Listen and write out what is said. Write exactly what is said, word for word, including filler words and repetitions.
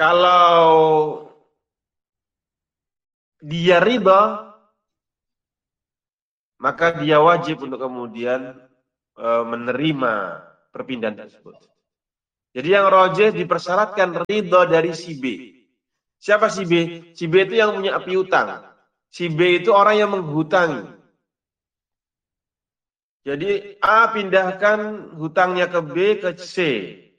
Kalau dia ridha, maka dia wajib untuk kemudian e, menerima perpindahan tersebut. Jadi yang rojih dipersyaratkan ridha dari si B. Siapa si B? Si B itu yang punya piutang. Si B itu orang yang menghutangi. Jadi A pindahkan hutangnya ke B ke C.